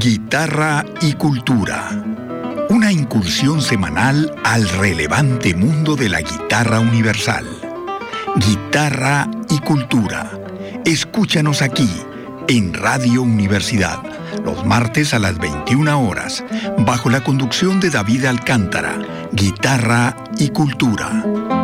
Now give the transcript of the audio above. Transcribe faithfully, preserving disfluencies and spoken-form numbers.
Guitarra y Cultura. Una incursión semanal al relevante mundo de la guitarra universal. Guitarra y Cultura. Escúchanos aquí, en Radio Universidad, los martes a las veintiuna horas, bajo la conducción de David Alcántara. Guitarra y Cultura.